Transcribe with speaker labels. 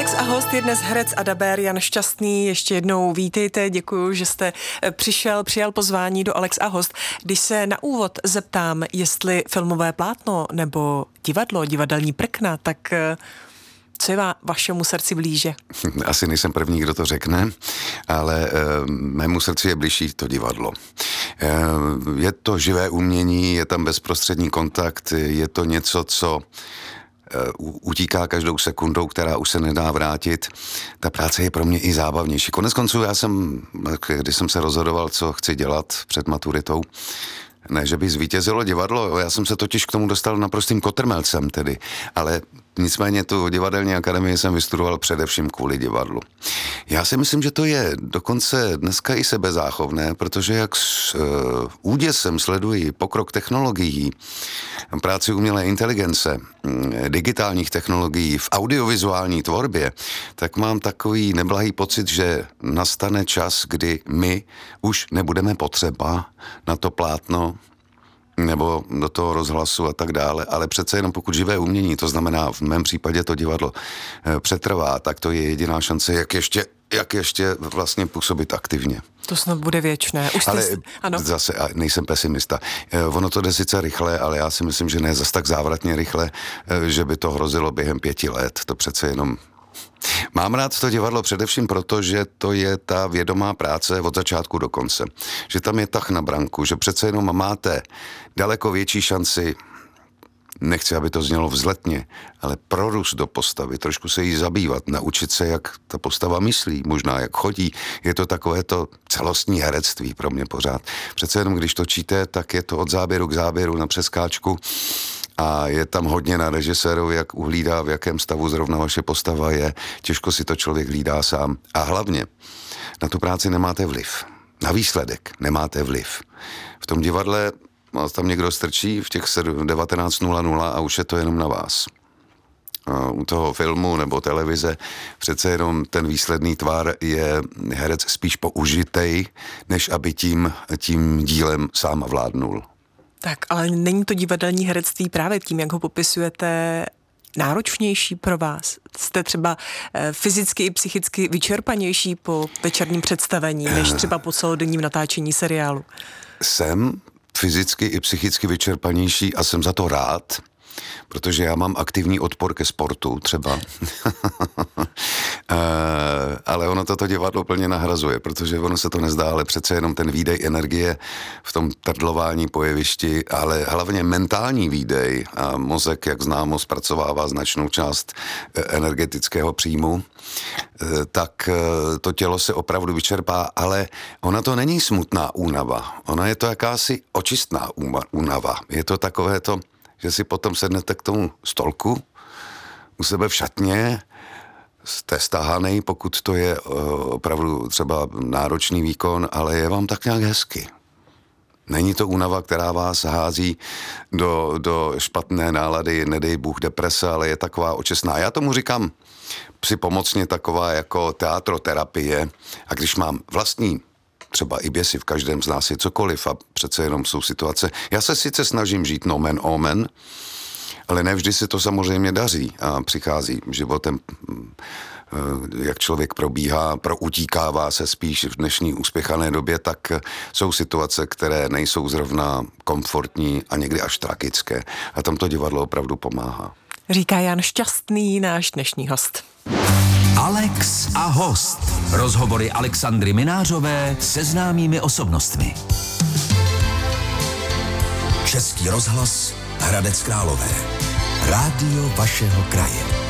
Speaker 1: Alex a host je dnes herec a dabér Jan Šťastný. Ještě jednou vítejte, děkuji, že jste přijal pozvání do Alex a host. Když se na úvod zeptám, jestli filmové plátno nebo divadlo, divadelní prkna, tak co je vašemu srdci blíže?
Speaker 2: Asi nejsem první, kdo to řekne, ale mému srdci je blížší to divadlo. Je to živé umění, je tam bezprostřední kontakt, je to něco, co utíká každou sekundou, která už se nedá vrátit. Ta práce je pro mě i zábavnější. Koneckonců když jsem se rozhodoval, co chci dělat před maturitou, ne, že by zvítězilo divadlo, já jsem se totiž k tomu dostal naprostým kotrmelcem tedy, ale nicméně tu divadelní akademii jsem vystudoval především kvůli divadlu. Já si myslím, že to je dokonce dneska i sebezáchovné, protože jak s úděsem sleduji pokrok technologií, práci umělé inteligence, digitálních technologií v audiovizuální tvorbě, tak mám takový neblahý pocit, že nastane čas, kdy my už nebudeme potřeba na to plátno nebo do toho rozhlasu a tak dále, ale přece jenom pokud živé umění, to znamená v mém případě to divadlo přetrvá, tak to je jediná šance, jak ještě vlastně působit aktivně.
Speaker 1: To snad bude věčné.
Speaker 2: Ano. Zase nejsem pesimista. Ono to jde sice rychle, ale já si myslím, že ne zas tak závratně rychle, že by to hrozilo během 5 let. To přece jenom... Mám rád to divadlo především proto, že to je ta vědomá práce od začátku do konce. Že tam je tah na branku, že přece jenom máte daleko větší šanci, nechci, aby to znělo vzletně, ale prorůst do postavy, trošku se jí zabývat, naučit se, jak ta postava myslí, možná jak chodí. Je to takové to celostní herectví pro mě pořád. Přece jenom když točíte, tak je to od záběru k záběru na přeskáčku a je tam hodně na režisérovi, jak uhlídá, v jakém stavu zrovna vaše postava je. Těžko si to člověk hlídá sám. A hlavně na tu práci nemáte vliv. Na výsledek nemáte vliv. V tom divadle tam někdo strčí v těch 19:00 a už je to jenom na vás. A u toho filmu nebo televize přece jenom ten výsledný tvar je herec spíš použitej, než aby tím dílem sám vládnul.
Speaker 1: Tak, ale není to divadelní herectví právě tím, jak ho popisujete, náročnější pro vás? Jste třeba fyzicky i psychicky vyčerpanější po večerním představení, než třeba po celodenním natáčení seriálu?
Speaker 2: Jsem fyzicky i psychicky vyčerpanější a jsem za to rád, protože já mám aktivní odpor ke sportu třeba. Ale ono toto divadlo plně nahrazuje, protože ono se to nezdá, ale přece jenom ten výdej energie v tom trdlování po jevišti, ale hlavně mentální výdej a mozek, jak známo, zpracovává značnou část energetického příjmu, tak to tělo se opravdu vyčerpá, ale ona to není smutná únava, ona je to jakási očistná únava. Je to takové to, že si potom sednete k tomu stolku u sebe v šatně, jste stahanej, pokud to je opravdu třeba náročný výkon, ale je vám tak nějak hezky. Není to únava, která vás hází do špatné nálady, nedej Bůh deprese, ale je taková očestná. Já tomu říkám psypomocně taková jako teatroterapie a když mám vlastní třeba i běsy, v každém z nás je cokoliv a přece jenom jsou situace. Já se sice snažím žít nomen omen, ale nevždy se to samozřejmě daří a přichází životem, jak člověk probíhá, proutíkává se spíš v dnešní uspěchané době, tak jsou situace, které nejsou zrovna komfortní a někdy až tragické. A tam to divadlo opravdu pomáhá.
Speaker 1: Říká Jan Šťastný, náš dnešní host.
Speaker 3: Alex a host. Rozhovory Alexandry Minářové se známými osobnostmi. Český rozhlas Hradec Králové. Rádio vašeho kraje.